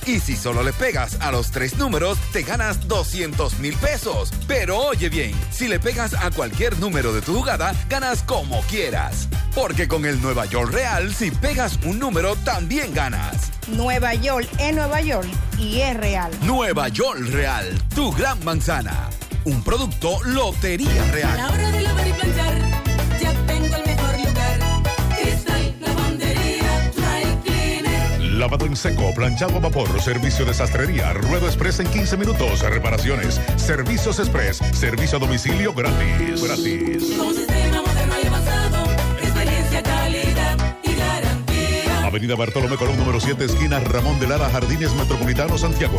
Y si solo le pegas a los 3 números, te ganas 200,000 pesos. Pero oye bien, si le pegas a cualquier número de tu jugada, ganas como quieras. Porque con el Nueva York Real, si pegas un número, también ganas. Nueva York es Nueva York y es real. Nueva York Real, tu gran manzana. Un producto Lotería Real. A la hora de lavar y planchar, ya tengo el mejor lugar. Cristal Lavandería Dry Cleaner. Lavado en seco, planchado a vapor, servicio de sastrería, ruedo express en 15 minutos, reparaciones, servicios express, servicio a domicilio gratis. Un sistema moderno y avanzado, experiencia, calidad y garantía. Avenida Bartolomé Colón, número 7, esquina Ramón de Lara, Jardines Metropolitano, Santiago,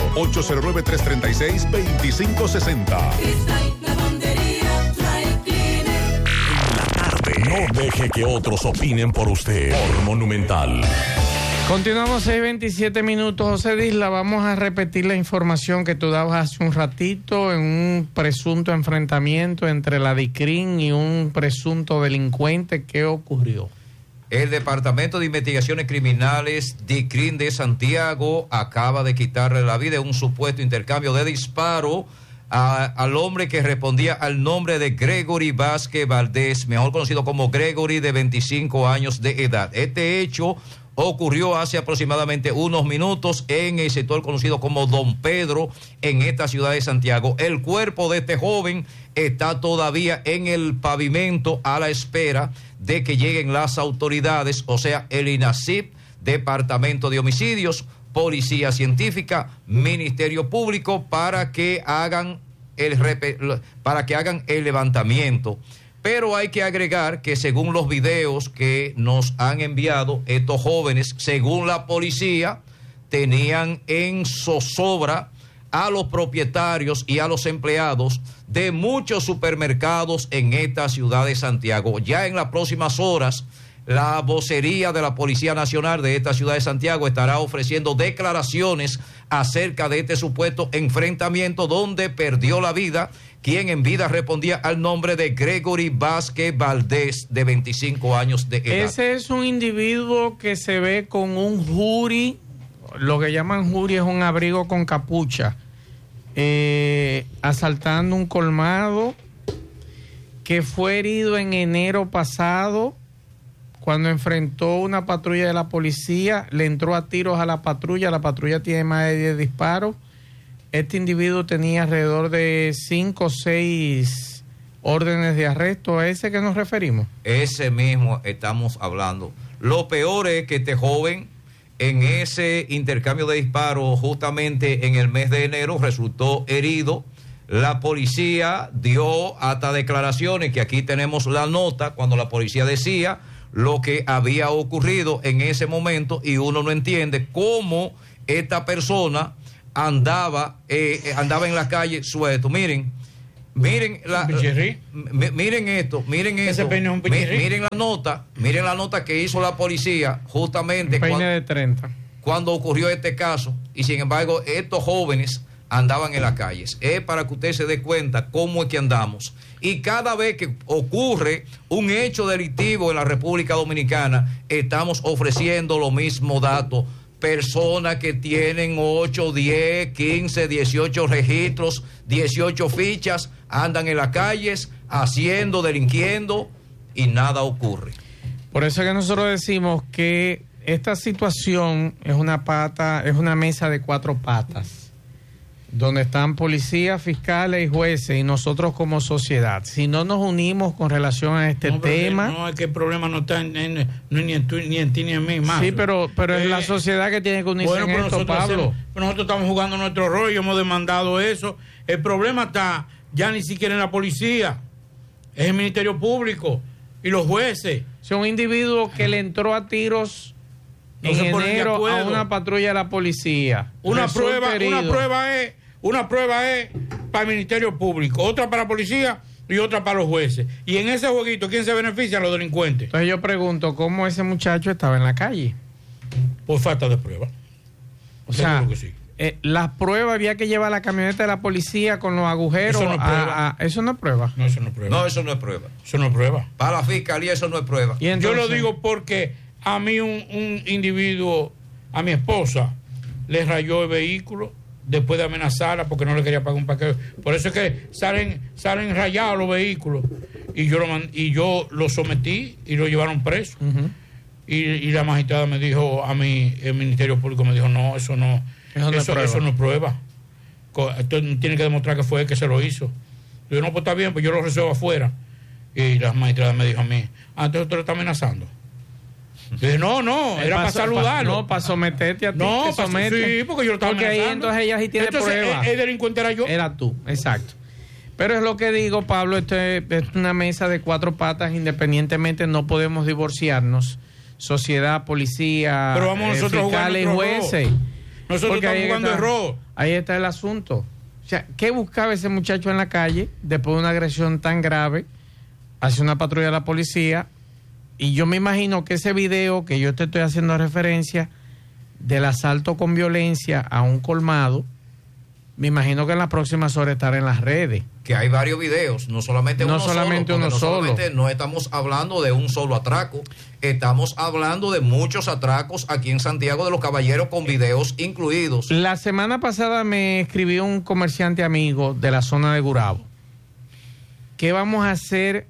809-336-2560. Cristal Lavandería Dry Cleaner. En la tarde. No deje que otros opinen por usted. Por Monumental. Continuamos 6:27 minutos. José Disla, vamos a repetir la información que tú dabas hace un ratito en un presunto enfrentamiento entre la DICRIN y un presunto delincuente. ¿Qué ocurrió? El Departamento de Investigaciones Criminales DICRIN de Santiago acaba de quitarle la vida en un supuesto intercambio de disparo al hombre que respondía al nombre de Gregory Vázquez Valdés, mejor conocido como Gregory, de 25 años de edad. Este hecho ocurrió hace aproximadamente unos minutos en el sector conocido como Don Pedro, en esta ciudad de Santiago. El cuerpo de este joven está todavía en el pavimento a la espera de que lleguen las autoridades, o sea, el INACIP, Departamento de Homicidios, Policía Científica, Ministerio Público, para que hagan el levantamiento. Pero hay que agregar que según los videos que nos han enviado, estos jóvenes, según la policía, tenían en zozobra a los propietarios y a los empleados de muchos supermercados en esta ciudad de Santiago. Ya en las próximas horas, la vocería de la Policía Nacional de esta ciudad de Santiago estará ofreciendo declaraciones acerca de este supuesto enfrentamiento donde perdió la vida quien en vida respondía al nombre de Gregory Vázquez Valdés, de 25 años de edad. Ese es un individuo que se ve con un jury, lo que llaman jury es un abrigo con capucha, asaltando un colmado, que fue herido en enero pasado cuando enfrentó una patrulla de la policía, le entró a tiros a la patrulla tiene más de 10 disparos. Este individuo tenía alrededor de 5 o 6 órdenes de arresto. ¿A ese que nos referimos? Ese mismo estamos hablando. Lo peor es que este joven, en ese intercambio de disparos, justamente en el mes de enero, resultó herido. La policía dio hasta declaraciones, que aquí tenemos la nota, cuando la policía decía lo que había ocurrido en ese momento, y uno no entiende cómo esta persona andaba en la calle suelto. Miren esto, miren la nota que hizo la policía justamente cuando ocurrió este caso, y sin embargo estos jóvenes andaban en las calles. Es para que usted se dé cuenta cómo es que andamos. Y cada vez que ocurre un hecho delictivo en la República Dominicana, estamos ofreciendo los mismos datos. Personas que tienen 8, 10, 15, 18 registros, 18 fichas, andan en las calles haciendo, delinquiendo, y nada ocurre. Por eso es que nosotros decimos que esta situación es una mesa de 4 patas, donde están policías, fiscales y jueces, y nosotros como sociedad. Si no nos unimos con relación a este tema... No, es que el problema no está ni en ti ni en mí, más. Sí, pero es la sociedad que tiene que unirse en esto, Pablo. Nosotros estamos jugando nuestro rol y hemos demandado eso. El problema está ya ni siquiera en la policía, es el Ministerio Público y los jueces. Es un individuo que le entró a tiros en enero a una patrulla de la policía. Una prueba es para el Ministerio Público, otra para la policía y otra para los jueces. Y en ese jueguito, ¿quién se beneficia? Los delincuentes. Entonces yo pregunto, ¿cómo ese muchacho estaba en la calle? Por falta de prueba. O sea, que sí. Las pruebas había que llevar la camioneta de la policía con los agujeros. Eso no es prueba. ¿Eso no es prueba? No, eso no es prueba. No, eso no es prueba. Eso no es prueba. Para la fiscalía eso no es prueba. Yo lo digo porque a mí un individuo, a mi esposa, le rayó el vehículo después de amenazarla porque no le quería pagar un paquete. Por eso es que salen rayados los vehículos. Y yo lo sometí y lo llevaron preso. Y la magistrada me dijo a mí, el Ministerio Público me dijo, no, eso no es prueba. Entonces tiene que demostrar que fue él que se lo hizo. Yo no, pues está bien, pues yo lo resuelvo afuera. Y la magistrada me dijo a mí, entonces usted lo está amenazando. Yo dije, no, era para saludarlo. No, para someterte a ti. No, sí, porque yo lo estaba amenazando. Ahí entonces ella sí tiene pruebas. El delincuente era yo. Era tú, exacto. Pero es lo que digo, Pablo, esto es una mesa de 4 patas, independientemente no podemos divorciarnos. Sociedad, policía, pero vamos fiscales y jueces. Nosotros estamos jugando error. Ahí está el asunto. O sea, ¿qué buscaba ese muchacho en la calle después de una agresión tan grave hacia una patrulla de la policía? Y yo me imagino que ese video que yo te estoy haciendo referencia del asalto con violencia a un colmado, me imagino que en las próximas horas estará en las redes. Que hay varios videos, no solamente uno solo. Solamente no estamos hablando de un solo atraco, estamos hablando de muchos atracos aquí en Santiago de los Caballeros con videos incluidos. La semana pasada me escribió un comerciante amigo de la zona de Gurabo. ¿Qué vamos a hacer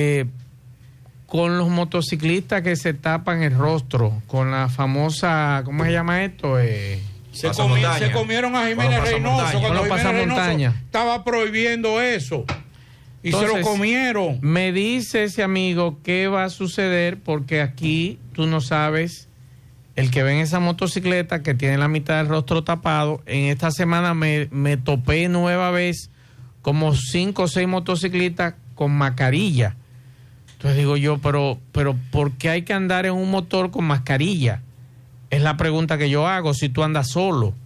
con los motociclistas que se tapan el rostro? Con la famosa, ¿cómo se llama esto? Se comieron a Jiménez Reynoso cuando Jiménez Reynoso estaba prohibiendo eso. Y entonces, se lo comieron. Me dice ese amigo qué va a suceder porque aquí tú no sabes, el que ve en esa motocicleta que tiene la mitad del rostro tapado, en esta semana me topé nueva vez como 5 o 6 motociclistas con mascarilla. Entonces digo yo, pero ¿por qué hay que andar en un motor con mascarilla? Es la pregunta que yo hago si tú andas solo.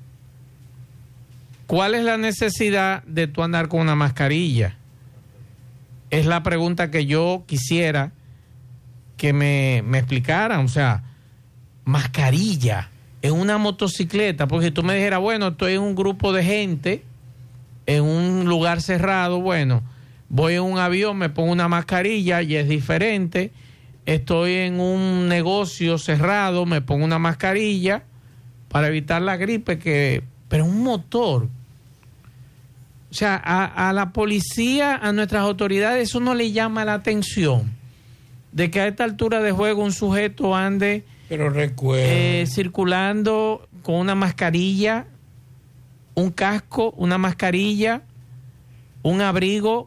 ¿Cuál es la necesidad de tú andar con una mascarilla? Es la pregunta que yo quisiera que me explicaran. O sea, mascarilla en una motocicleta. Porque si tú me dijeras, bueno, estoy en un grupo de gente, en un lugar cerrado, bueno, voy en un avión, me pongo una mascarilla y es diferente. Estoy en un negocio cerrado, me pongo una mascarilla para evitar la gripe, pero un motor. O sea, a la policía, a nuestras autoridades, eso no le llama la atención. De que a esta altura de juego un sujeto ande circulando con una mascarilla, un casco, una mascarilla, un abrigo.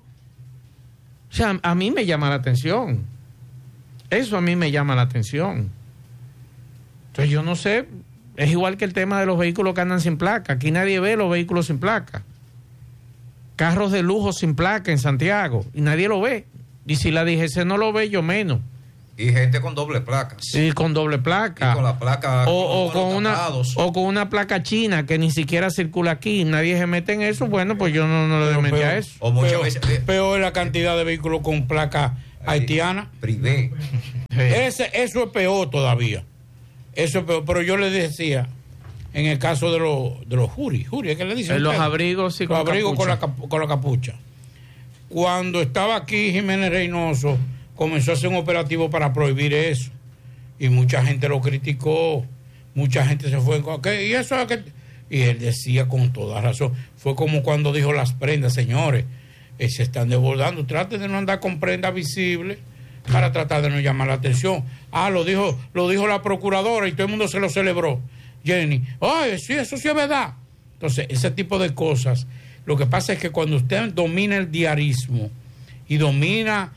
O sea, a mí me llama la atención. Eso a mí me llama la atención. Entonces yo no sé, es igual que el tema de los vehículos que andan sin placa. Aquí nadie ve los vehículos sin placa. Carros de lujo sin placa en Santiago y nadie lo ve. Y si la DGC no lo ve, yo menos. Y gente con doble placa. Sí, con doble placa. Y con la placa o con una placa china que ni siquiera circula aquí. Nadie se mete en eso. Bueno, pues yo no le metí a eso. O muchas veces peor es la cantidad de vehículos con placa haitiana. Privé. Eso es peor todavía. Eso es peor. Pero yo le decía, en el caso de los juris, ¿qué le dicen? Los abrigos y con abrigos con la capucha. Cuando estaba aquí Jiménez Reynoso, comenzó a hacer un operativo para prohibir eso. Y mucha gente lo criticó. Mucha gente se fue. ¿Qué? ¿Y eso? Y él decía con toda razón. Fue como cuando dijo las prendas, señores. Se están desbordando. Traten de no andar con prendas visibles para tratar de no llamar la atención. Lo dijo la procuradora y todo el mundo se lo celebró. Jenny, ay, sí, eso sí es verdad. Entonces, ese tipo de cosas. Lo que pasa es que cuando usted domina el diarismo y domina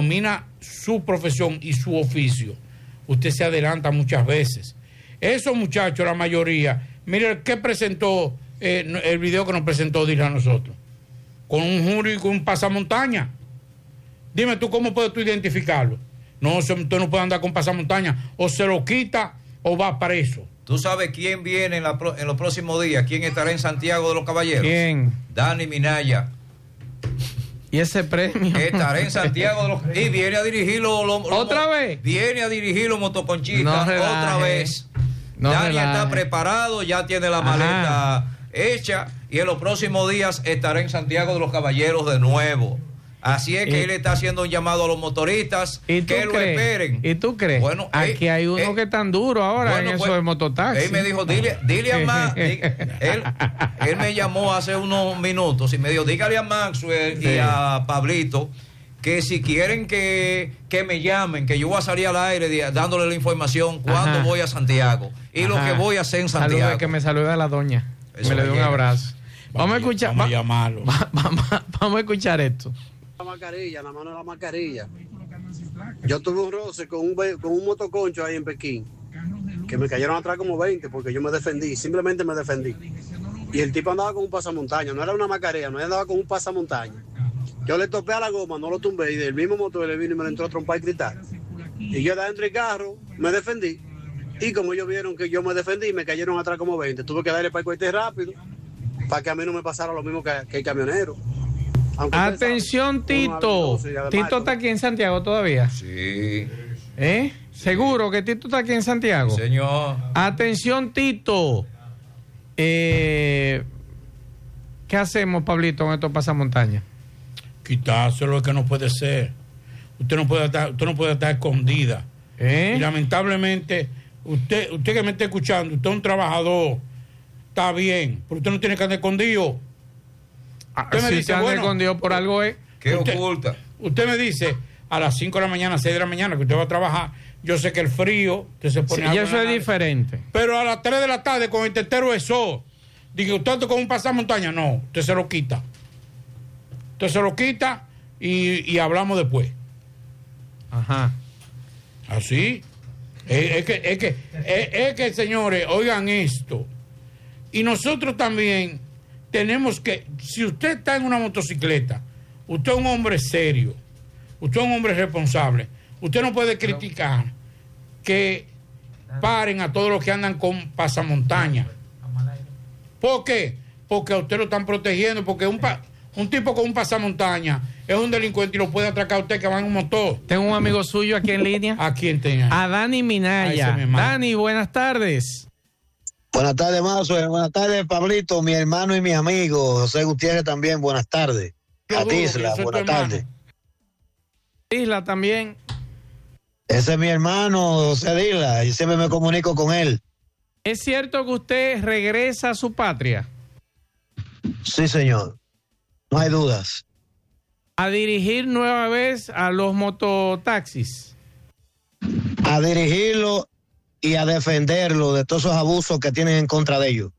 su profesión y su oficio, usted se adelanta muchas veces. Esos muchachos, la mayoría, mire, ¿qué presentó el video que nos presentó Dile a nosotros? Con un jury, con un pasamontaña. Dime tú, ¿cómo puedes tú identificarlo? No, usted no puede andar con pasamontaña. O se lo quita o va preso. ¿Tú sabes quién viene en los próximos días? ¿Quién estará en Santiago de los Caballeros? ¿Quién? Dani Minaya. ¿Y ese premio? Estará en Santiago de los... Y viene a dirigirlo... ¿Otra vez? Viene a dirigir los motoconchistas otra vez. Dani está preparado, ya tiene la maleta hecha y en los próximos días estará en Santiago de los Caballeros de nuevo. Así es que él está haciendo un llamado a los motoristas ¿Y tú que lo crees? esperen. ¿Y tú crees? Bueno, aquí hay uno que es tan duro ahora bueno, en pues, eso de mototaxi. Él me dijo, dile a Max, él me llamó hace unos minutos y me dijo, dígale a Maxwell y a Pablito que si quieren que me llamen, que yo voy a salir al aire dándole la información cuando voy a Santiago y lo que voy a hacer en Santiago. Salude, que me saluda la doña. Eso me le doy un llega. abrazo. Vamos a escuchar. Vamos a llamarlo. Vamos a escuchar esto. La mascarilla, la mano de la mascarilla. Yo tuve un roce con un motoconcho ahí en Pekín, que me cayeron atrás como 20 porque yo me defendí, simplemente me defendí. Y el tipo andaba con un pasamontaña, no era una mascarilla, no, él andaba con un pasamontaña. Yo le topé a la goma, no lo tumbé, y del mismo motor le vino y me le entró a trompar y gritar. Y yo dentro del carro me defendí. Y como ellos vieron que yo me defendí, me cayeron atrás como 20. Tuve que darle para el cohete rápido, para que a mí no me pasara lo mismo que el camionero. Aunque Atención, Tito. Tito está aquí en Santiago todavía. Sí. ¿Seguro que Tito está aquí en Santiago? Sí, señor. Atención, Tito. ¿Qué hacemos, Pablito, con estos pasamontañas? Quitárselo, es que no puede ser. Usted no puede estar escondida. Y lamentablemente, usted que me está escuchando, usted es un trabajador, está bien, pero usted no tiene que andar escondido. Usted me dice, anda escondido por algo es. ¿Qué oculta? Usted me dice a las 5 de la mañana, 6 de la mañana que usted va a trabajar. Yo sé que el frío, usted se pone Sí, y eso es diferente. Pero a las 3 de la tarde con el tetero de sol, dice usted anda con un pasamontaña, no, usted se lo quita. Usted se lo quita y hablamos después. Ajá. Así. Es que, señores, oigan esto. Y nosotros también tenemos que, si usted está en una motocicleta, usted es un hombre serio, usted es un hombre responsable, usted no puede criticar que paren a todos los que andan con pasamontaña. ¿Por qué? Porque a usted lo están protegiendo, porque un tipo con un pasamontaña es un delincuente y lo puede atracar a usted que va en un motor. Tengo un amigo suyo aquí en línea. ¿A quién tenía? A Dani Minaya. Dani, buenas tardes. Buenas tardes, Mazo. Buenas tardes, Pablito, mi hermano y mi amigo. José Gutiérrez también, buenas tardes. A Tisla, buenas tardes. Isla también. Ese es mi hermano, José Dila, y siempre me comunico con él. ¿Es cierto que usted regresa a su patria? Sí, señor. No hay dudas. ¿A dirigir nueva vez a los mototaxis? A dirigirlo y a defenderlo de todos esos abusos que tienen en contra de ellos.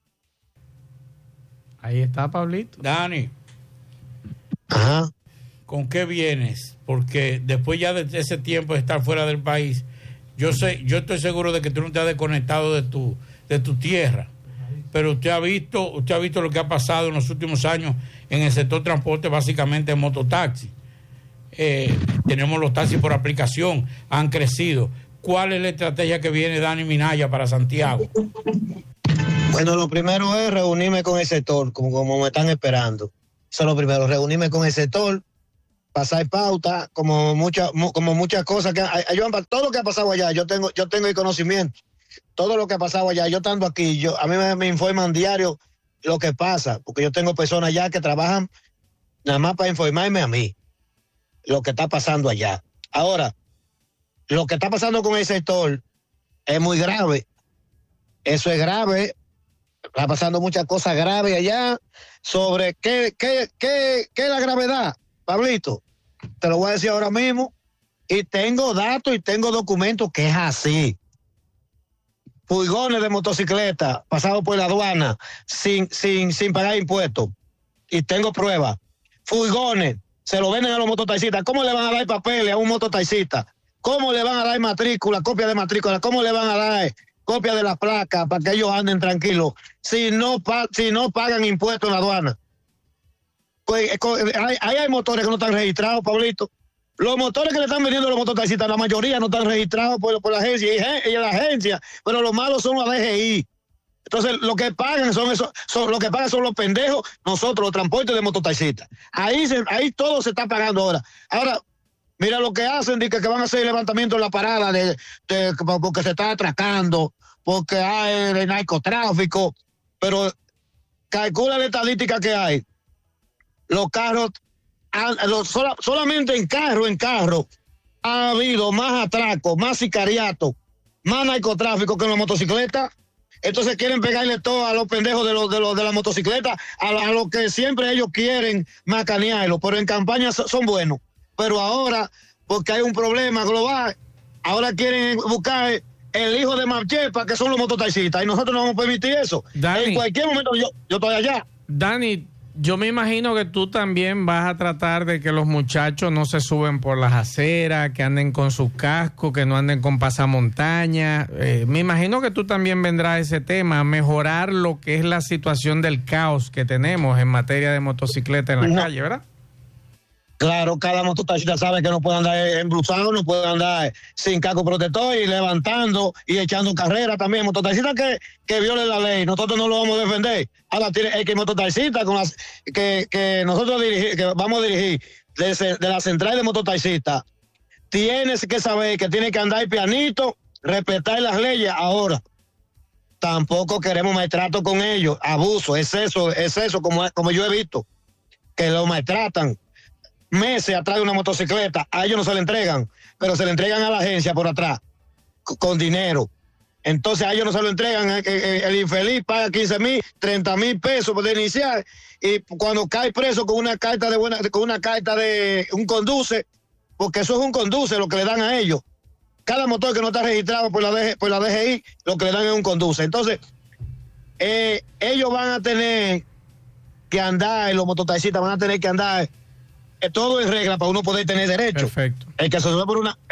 Ahí está, Pablito. Dani. Ajá. ¿Con qué vienes? Porque después ya de ese tiempo de estar fuera del país, yo estoy seguro de que tú no te has desconectado de tu tierra. Pero usted ha visto lo que ha pasado en los últimos años en el sector transporte, básicamente en mototaxi. Tenemos los taxis por aplicación, han crecido. ¿Cuál es la estrategia que viene Dani Minaya para Santiago? Bueno, lo primero es reunirme con el sector, como me están esperando. Eso es lo primero, reunirme con el sector, pasar pauta, como muchas cosas que todo lo que ha pasado allá, yo tengo el conocimiento. Todo lo que ha pasado allá, yo estando aquí, a mí me informan diario lo que pasa, porque yo tengo personas allá que trabajan nada más para informarme a mí lo que está pasando allá. Ahora, lo que está pasando con el sector es muy grave. Eso es grave. Está pasando muchas cosas graves allá. Sobre qué es la gravedad, Pablito. Te lo voy a decir ahora mismo. Y tengo datos y tengo documentos que es así. Furgones de motocicleta pasados por la aduana sin pagar impuestos. Y tengo pruebas. Furgones se lo venden a los mototaxistas. ¿Cómo le van a dar papeles a un mototaxista? ¿Cómo le van a dar matrícula, copia de matrícula? ¿Cómo le van a dar copia de la placa para que ellos anden tranquilos si no pagan impuestos en la aduana? Pues, ahí hay motores que no están registrados, Pablito. Los motores que le están vendiendo a los mototaxistas, la mayoría no están registrados por la agencia y la agencia, pero los malos son la DGI. Entonces, lo que pagan son los pendejos, nosotros, los transportes de mototaxistas. Ahí todo se está pagando ahora. Ahora, mira lo que hacen, que van a hacer levantamiento en la parada porque se está atracando, porque hay narcotráfico, pero calcula la estadística que hay. Los carros solamente en carro ha habido más atracos, más sicariato, más narcotráfico que en la motocicleta. Entonces quieren pegarle todo a los pendejos de la motocicleta, a lo que siempre ellos quieren macanearlo, pero en campaña son buenos. Pero ahora, porque hay un problema global, ahora quieren buscar el hijo de Marchepa, que son los mototaxistas, y nosotros no vamos a permitir eso. Dani, en cualquier momento yo estoy allá. Dani, yo me imagino que tú también vas a tratar de que los muchachos no se suben por las aceras, que anden con sus cascos, que no anden con pasamontañas. Me imagino que tú también vendrás a ese tema, a mejorar lo que es la situación del caos que tenemos en materia de motocicleta en la calle, ¿verdad? Claro, cada mototaxista sabe que no puede andar embruzado, no puede andar sin casco protector y levantando y echando carrera también. Mototaxista que viole la ley, nosotros no lo vamos a defender. Ahora el que mototaxista que nosotros que vamos a dirigir de la central de mototaxistas, tienes que saber que tiene que andar pianito, respetar las leyes. Ahora, tampoco queremos maltrato con ellos, abuso, exceso, como yo he visto, que lo maltratan. Meses atrás de una motocicleta, a ellos no se le entregan, pero se le entregan a la agencia por atrás, con dinero. Entonces a ellos no se lo entregan, el infeliz paga 15,000, 30,000 pesos de iniciar, y cuando cae preso con una carta de un conduce, porque eso es un conduce lo que le dan a ellos. Cada motor que no está registrado por la DGI, lo que le dan es un conduce. Entonces, ellos van a tener que andar, los mototaxistas van a tener que andar todo en regla para uno poder tener derecho. Perfecto. El que se subió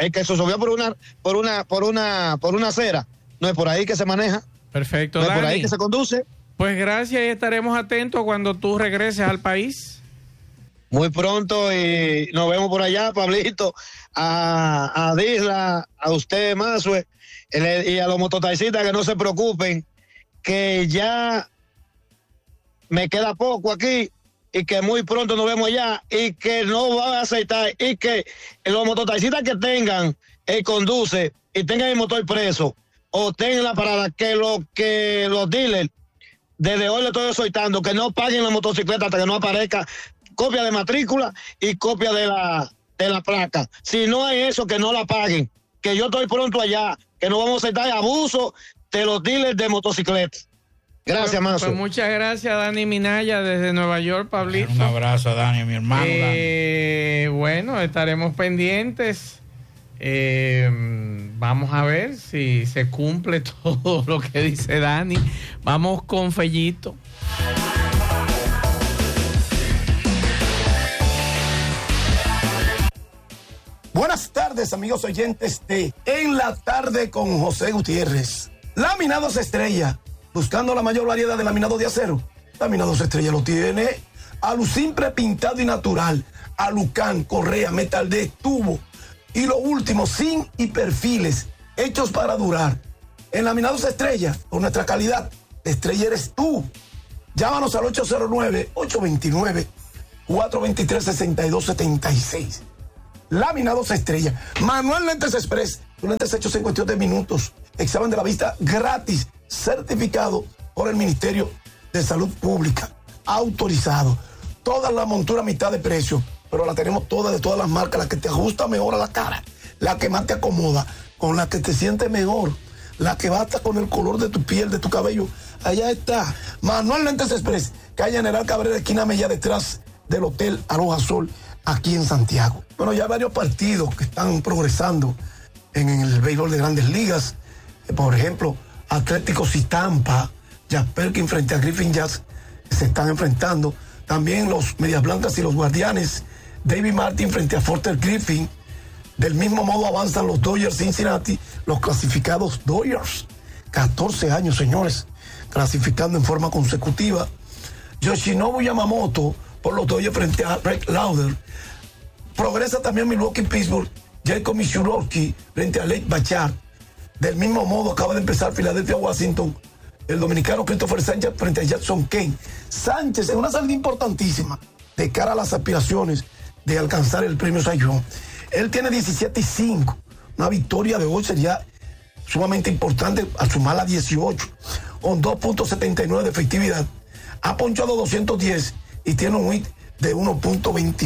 por una acera, no es por ahí que se maneja. Perfecto, no es Dani, por ahí que se conduce. Pues gracias y estaremos atentos cuando tú regreses al país. Muy pronto y nos vemos por allá, Pablito, a Disla, a usted, Mazue, y a los mototaxistas que no se preocupen, que ya me queda poco aquí, y que muy pronto nos vemos allá, y que no van a aceitar, y que los mototaxistas que tengan el conduce y tengan el motor preso, o tengan la parada, que los dealers, desde hoy le estoy soltando, que no paguen la motocicleta hasta que no aparezca copia de matrícula y copia de la placa. Si no hay eso, que no la paguen, que yo estoy pronto allá, que no vamos a aceptar abuso de los dealers de motocicletas. Gracias, Manso. Pues muchas gracias, Dani Minaya, desde Nueva York, Pablito. Un abrazo a Dani, mi hermano. Bueno, estaremos pendientes. Vamos a ver si se cumple todo lo que dice Dani. Vamos con Fellito. Buenas tardes, amigos oyentes de En la Tarde con José Gutiérrez. Laminados Estrella, buscando la mayor variedad de laminado de acero. Laminados Estrella lo tiene. Alusimple pintado y natural. Alucán, correa, metal de tubo. Y lo último, zinc y perfiles, hechos para durar. En Laminados Estrella, con nuestra calidad, Estrella eres tú. Llámanos al 809-829-423-6276. Laminados Estrella. Manuel Lentes Express, tus lentes hechos en cuestión de minutos. Examen de la vista gratis, certificado por el Ministerio de Salud Pública, autorizado. Toda la montura a mitad de precio, pero la tenemos todas, de todas las marcas, la que te ajusta mejor a la cara, la que más te acomoda, con la que te sientes mejor, la que basta con el color de tu piel, de tu cabello. Allá está Manuel Lentes Express, calle General Cabrera, esquina Mella, detrás del Hotel Aloha Sol, aquí en Santiago. Bueno, ya hay varios partidos que están progresando en el béisbol de Grandes Ligas. Por ejemplo, Atléticos y Tampa, Jazz Perkins frente a Griffin Jazz se están enfrentando. También los Medias Blancas y los Guardianes, David Martin frente a Porter Griffin. Del mismo modo avanzan los Dodgers Cincinnati, los clasificados Dodgers. 14 años, señores, clasificando en forma consecutiva. Yoshinobu Yamamoto por los Dodgers frente a Rick Lauder. Progresa también Milwaukee-Pittsburgh, Jacob Mishurowski frente a Lake Bachar. Del mismo modo acaba de empezar Filadelfia-Washington, el dominicano Christopher Sánchez frente a Jackson Kane. Sánchez en una salida importantísima de cara a las aspiraciones de alcanzar el premio Cy Young. Él tiene 17-5, una victoria de hoy sería sumamente importante al sumar a 18, con 2.79 de efectividad. Ha ponchado 210 y tiene un hit de 1.21.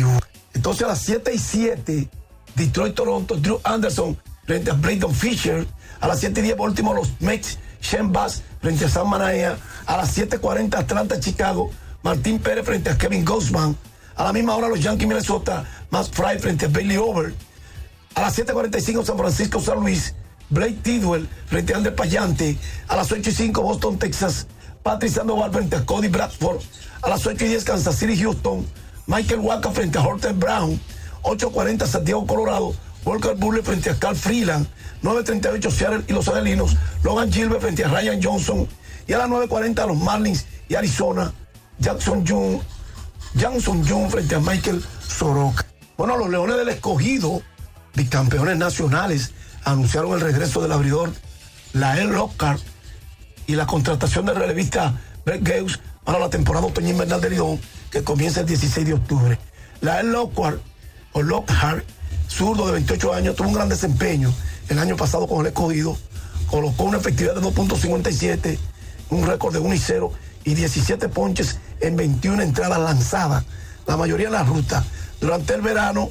Entonces a las 7:07, Detroit-Toronto, Drew Anderson frente a Braden Fisher. A las 7:10, Baltimore, los Mets, Shane Bass frente a Sam Manaya. A las 7:40, Atlanta-Chicago, Martín Pérez frente a Kevin Gausman. A la misma hora, los Yankees Minnesota, Matt Fry frente a Bailey Over. A las 7:45, San Francisco-San Luis, Blake Tidwell frente a Ander Payante. A las 8:05, Boston, Texas, Patrick Sandoval frente a Cody Bradford. A las 8:10, Kansas City, Houston, Michael Wacha frente a Horton Brown. 8:40, Santiago, Colorado, Walker Buehler frente a Carl Freeland. 9:38, Seattle y los Angelinos, Logan Gilbert frente a Ryan Johnson. Y a las 9:40, los Marlins y Arizona, Jackson Jung frente a Michael Soroka. Bueno, los Leones del Escogido, bicampeones nacionales, anunciaron el regreso del abridor Lael Lockhart y la contratación del relevista Brett Gause para la temporada otoño invernal de Lidón, que comienza el 16 de octubre. Lael Lockhart, zurdo de 28 años, tuvo un gran desempeño el año pasado con el Escogido. Colocó una efectividad de 2.57, un récord de 1-0 y 17 ponches en 21 entradas lanzadas, la mayoría en la ruta. Durante el verano,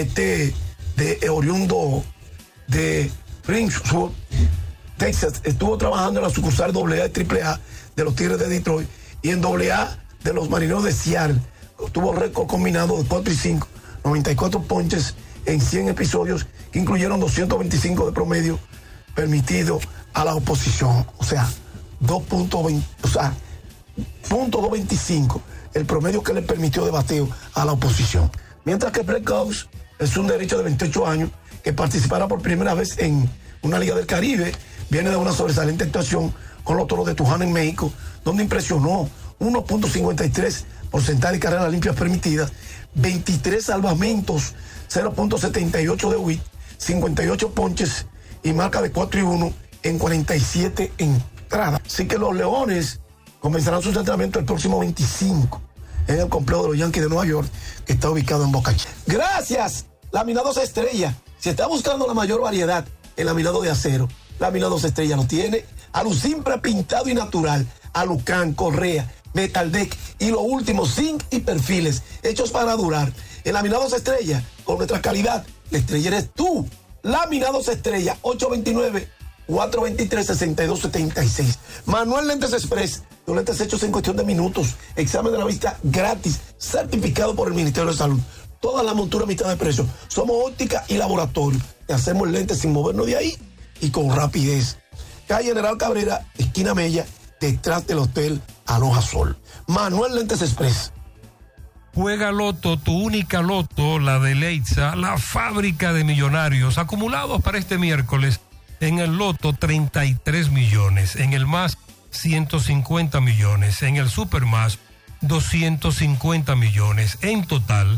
oriundo de Princeton, Texas, estuvo trabajando en la sucursal AA y AAA de los Tigres de Detroit y en AA de los Marineros de Seattle. Tuvo récord combinado de 4-5, 94 ponches en 100 episodios, que incluyeron 225 de promedio permitido a la oposición. O sea, 0.225 el promedio que le permitió de bateo a la oposición. Mientras que Brett Gause es un derecho de 28 años que participará por primera vez en una Liga del Caribe. Viene de una sobresaliente actuación con los Toros de Tijuana en México, donde impresionó 1.53 porcentaje de carreras limpias permitidas, 23 salvamentos, 0.78 de WHIP, 58 ponches y marca de 4-1 en 47 entradas. Así que los Leones comenzarán su entrenamiento el próximo 25 en el complejo de los Yankees de Nueva York, que está ubicado en Boca Chica. Gracias, Laminados Estrella. Si está buscando la mayor variedad en laminado de acero, Laminados Estrella lo tiene. Alucimpra pintado y natural, Alucán, Correa, Metal Deck y lo último, zinc y perfiles hechos para durar. En Laminados Estrella, con nuestra calidad, la estrella eres tú. Laminados Estrella, 829-423-6276. Manuel Lentes Express, los lentes hechos en cuestión de minutos. Examen de la vista gratis, certificado por el Ministerio de Salud. Toda la montura a mitad de precio. Somos óptica y laboratorio. Te hacemos lentes sin movernos de ahí y con rapidez. Calle General Cabrera, esquina Mella, detrás del Hotel Aloha Sol. Manuel Lentes Express. Juega Loto, tu única Loto, la de Leitza, la fábrica de millonarios, acumulados para este miércoles. En el Loto, 33 millones. En el Más, 150 millones. En el Super Más, 250 millones. En total,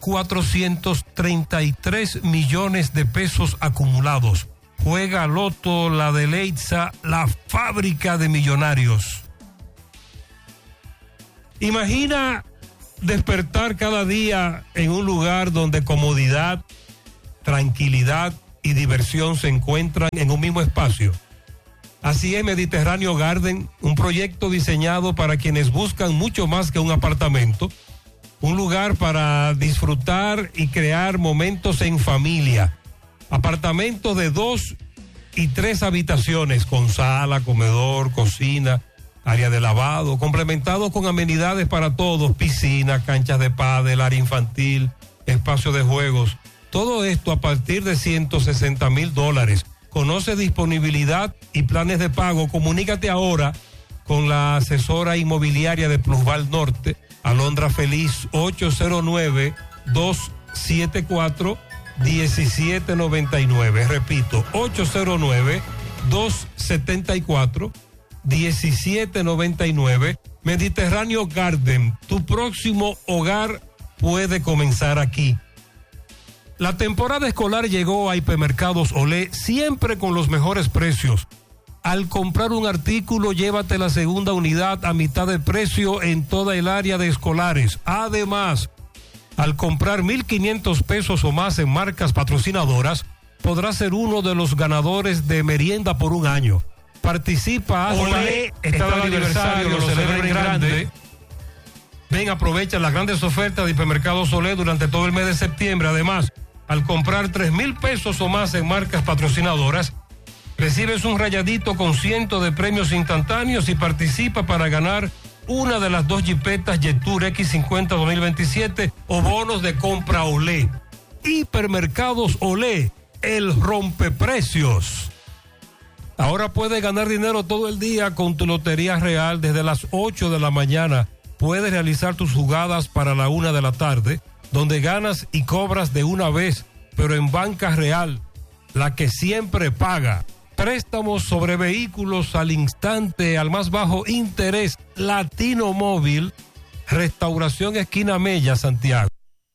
433 millones de pesos acumulados. Juega Loto, la de Leitza, la fábrica de millonarios. Imagina despertar cada día en un lugar donde comodidad, tranquilidad y diversión se encuentran en un mismo espacio. Así es Mediterráneo Garden, un proyecto diseñado para quienes buscan mucho más que un apartamento, un lugar para disfrutar y crear momentos en familia. Apartamentos de 2 y 3 habitaciones con sala, comedor, cocina, área de lavado, complementado con amenidades para todos, piscina, canchas de pádel, área infantil, espacio de juegos. Todo esto a partir de $160,000. Conoce disponibilidad y planes de pago. Comunícate ahora con la asesora inmobiliaria de Plusval Norte, Alondra Feliz, 809-274-1799. Repito, 809-274-1799. Mediterráneo Garden, tu próximo hogar puede comenzar aquí. La temporada escolar llegó a Hipermercados Olé, siempre con los mejores precios. Al comprar un artículo, llévate la segunda unidad a mitad de precio en toda el área de escolares. Además, al comprar 1,500 pesos o más en marcas patrocinadoras, podrás ser uno de los ganadores de merienda por un año. Participa, Olé, está de aniversario, lo celebra en grande. Ven, aprovecha las grandes ofertas de Hipermercados Olé durante todo el mes de septiembre. Además, al comprar 3,000 pesos o más en marcas patrocinadoras, recibes un rayadito con cientos de premios instantáneos y participa para ganar una de las 2 jipetas Jetour X50 2027 o bonos de compra Olé. Hipermercados Olé, el rompeprecios. Ahora puedes ganar dinero todo el día con tu Lotería Real. Desde las 8 de la mañana puedes realizar tus jugadas para la 1 de la tarde, donde ganas y cobras de una vez, pero en Banca Real, la que siempre paga. Préstamos sobre vehículos al instante, al más bajo interés. Latino Móvil, Restauración Esquina Mella, Santiago.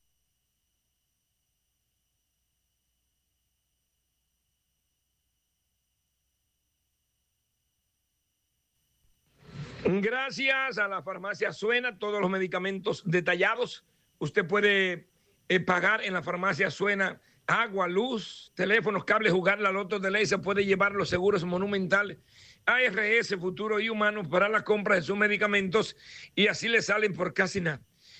Gracias a la farmacia Suena, todos los medicamentos detallados. Usted puede pagar en la farmacia Suena agua, luz, teléfonos, cables, jugar la loto de ley. Se puede llevar los seguros monumentales, ARS, Futuro y Humanos para la compra de sus medicamentos y así le salen por casi nada.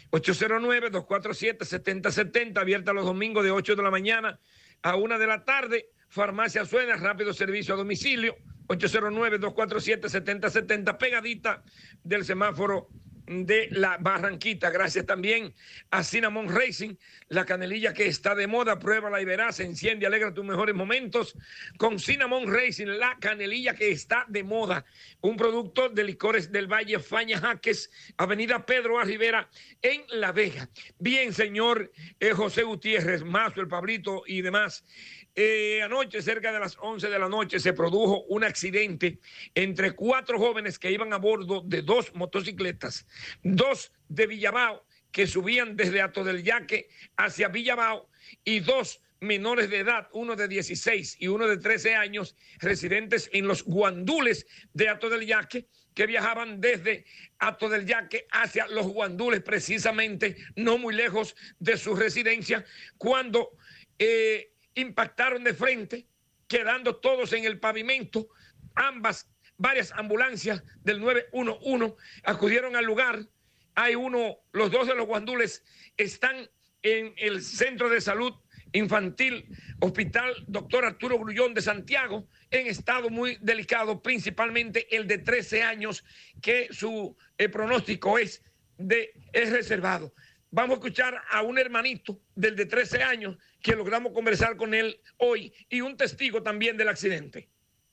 809-247-7070, abierta los domingos de 8 de la mañana a 1 de la tarde. Farmacia Suena, rápido servicio a domicilio. 809-247-7070, pegadita del semáforo de la Barranquita. Gracias también a Cinnamon Racing, la canelilla que está de moda. Pruébala y verás, se enciende, alegra tus mejores momentos con Cinnamon Racing, la canelilla que está de moda. Un producto de Licores del Valle, Faña Jaques, Avenida Pedro A. Rivera, en La Vega. Bien, señor José Gutiérrez, Mazo, el Pablito y demás. Anoche, cerca de las 11 de la noche, se produjo un accidente entre 4 jóvenes que iban a bordo de 2 motocicletas, 2 de Villabao, que subían desde Hato del Yaque hacia Villabao, y 2 menores de edad, uno de 16 y uno de 13 años, residentes en los Guandules de Hato del Yaque, que viajaban desde Hato del Yaque hacia los Guandules, precisamente no muy lejos de su residencia, cuando impactaron de frente, quedando todos en el pavimento. Varias ambulancias del 911 acudieron al lugar. Los 2 de los Guandules están en el Centro de Salud Infantil Hospital Dr. Arturo Grullón de Santiago, en estado muy delicado, principalmente el de 13 años, que su pronóstico es reservado. Vamos a escuchar a un hermanito del de 13 años que logramos conversar con él hoy y un testigo también del accidente.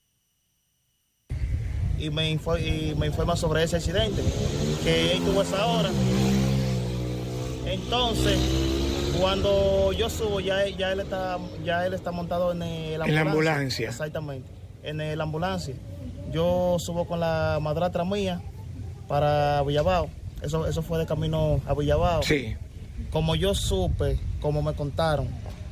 Y me informa sobre ese accidente, que él tuvo esa hora. Entonces, cuando yo subo, ya él está montado en la ambulancia. Exactamente, en la ambulancia. Yo subo con la madrastra mía para Villabao. Eso fue de camino a Villabao. Sí. Como yo supe, como me contaron,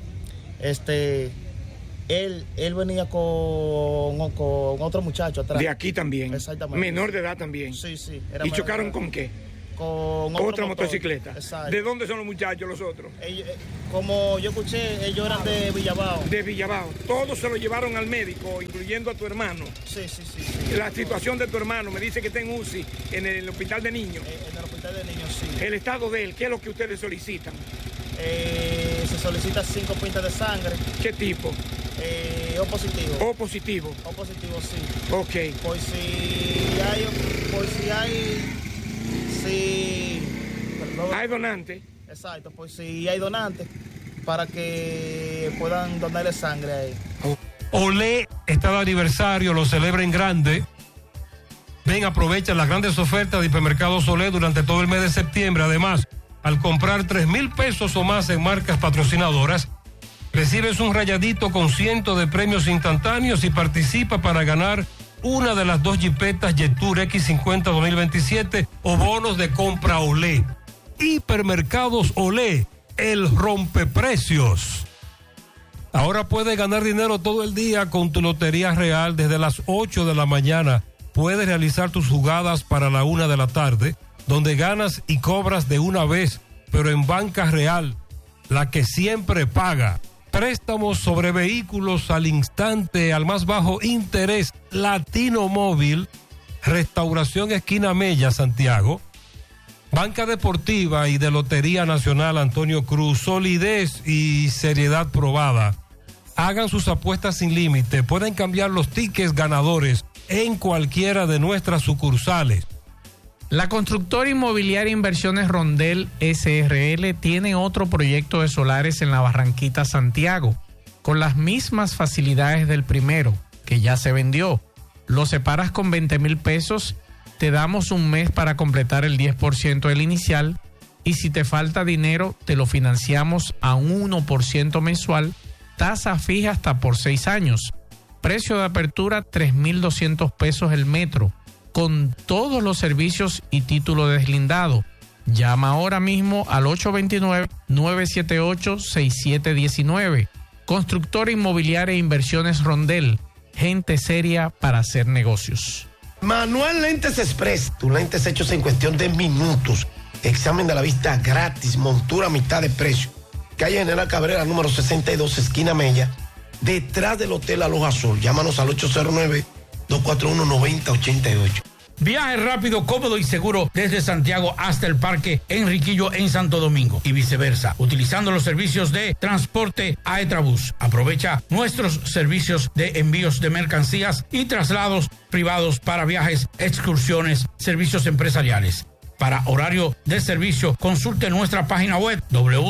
él venía con otro muchacho atrás. De aquí también. Exactamente. Menor de edad también. Sí. ¿Y chocaron con qué? Con otra motocicleta. Exacto. ¿De dónde son los muchachos los otros? Como yo escuché, ellos eran de Villabao. De Villabao. Todos se lo llevaron al médico, incluyendo a tu hermano. Sí. La situación de tu hermano, me dice que está en UCI, en el hospital de niños. En el hospital de niños, sí. El estado de él, ¿qué es lo que ustedes solicitan? Se solicita 5 pintas de sangre. ¿Qué tipo? O positivo. O positivo. O positivo, sí. Ok. Por si hay donantes. Exacto, pues si hay donantes, para que puedan donarle sangre a él. Olé está de aniversario, lo celebra en grande. Ven, aprovecha las grandes ofertas de Hipermercados Olé durante todo el mes de septiembre. Además, al comprar 3,000 pesos o más en marcas patrocinadoras, recibes un rayadito con cientos de premios instantáneos y participa para ganar una de las 2 jipetas Jetour X50 2027 o bonos de compra Olé. Hipermercados Olé, el rompeprecios. Ahora puedes ganar dinero todo el día con tu Lotería Real. Desde las 8 de la mañana puedes realizar tus jugadas para la 1 de la tarde, donde ganas y cobras de una vez, pero en Banca Real, la que siempre paga. Préstamos sobre vehículos al instante, al más bajo interés. Latino Móvil, Restauración Esquina Mella, Santiago. Banca Deportiva y de Lotería Nacional Antonio Cruz, solidez y seriedad probada. Hagan sus apuestas sin límite, pueden cambiar los tickets ganadores en cualquiera de nuestras sucursales. La constructora inmobiliaria Inversiones Rondel SRL tiene otro proyecto de solares en la Barranquita, Santiago, con las mismas facilidades del primero, que ya se vendió. Lo separas con 20,000 pesos, te damos un mes para completar el 10% del inicial y si te falta dinero te lo financiamos a un 1% mensual, tasa fija hasta por 6 años. Precio de apertura 3,200 pesos el metro, con todos los servicios y título deslindado. Llama ahora mismo al 829-978-6719. Constructora Inmobiliaria e Inversiones Rondel. Gente seria para hacer negocios. Manuel Lentes Express, tus lentes hechos en cuestión de minutos. Examen de la vista gratis, montura a mitad de precio. Calle General Cabrera, número 62, esquina Mella, detrás del Hotel Aloha Sol. Llámanos al 809-241-9088. Viaje rápido, cómodo y seguro desde Santiago hasta el Parque Enriquillo en Santo Domingo y viceversa, utilizando los servicios de transporte Aetrabús. Aprovecha nuestros servicios de envíos de mercancías y traslados privados para viajes, excursiones, servicios empresariales. Para horario de servicio, consulte nuestra página web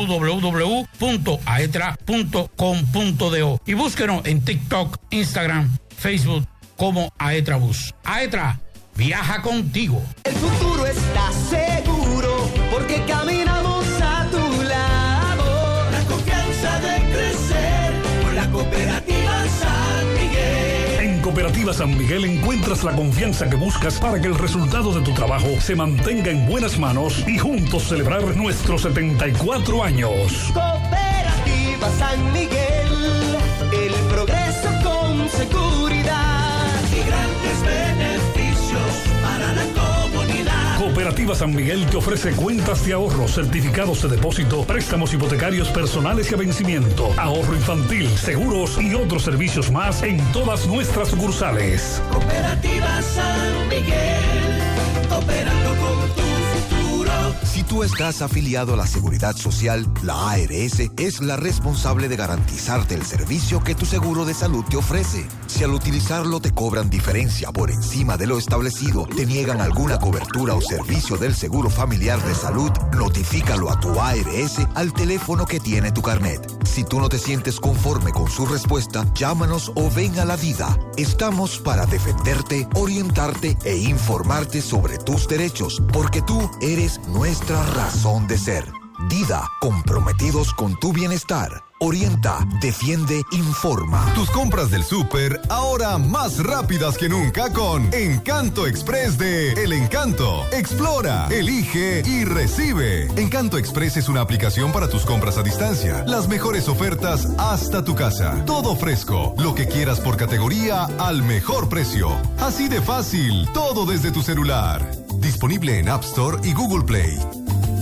www.aetra.com.do y búsquenos en TikTok, Instagram, Facebook como Aetrabús. Aetra, viaja contigo. El futuro está seguro porque caminamos a tu lado. La confianza de crecer con la Cooperativa San Miguel. En Cooperativa San Miguel encuentras la confianza que buscas para que el resultado de tu trabajo se mantenga en buenas manos y juntos celebrar nuestros 74 años. Cooperativa San Miguel, el progreso con seguridad y grandes beneficios para la comunidad. Cooperativa San Miguel te ofrece cuentas de ahorro, certificados de depósito, préstamos hipotecarios personales y a vencimiento, ahorro infantil, seguros y otros servicios más en todas nuestras sucursales. Cooperativa San Miguel, cooperando con tu futuro. Si tú estás afiliado a la Seguridad Social, la ARS es la responsable de garantizarte el servicio que tu seguro de salud te ofrece. Si al utilizarlo te cobran diferencia por encima de lo establecido, te niegan alguna cobertura o servicio del Seguro Familiar de Salud, notifícalo a tu ARS al teléfono que tiene tu carnet. Si tú no te sientes conforme con su respuesta, llámanos o ven a la Dida. Estamos para defenderte, orientarte e informarte sobre tus derechos, porque tú eres nuestra razón de ser. Dida, comprometidos con tu bienestar. Orienta, defiende, informa. Tus compras del súper ahora más rápidas que nunca con Encanto Express de El Encanto. Explora, elige y recibe. Encanto Express es una aplicación para tus compras a distancia. Las mejores ofertas hasta tu casa. Todo fresco, lo que quieras por categoría al mejor precio. Así de fácil, todo desde tu celular. Disponible en App Store y Google Play.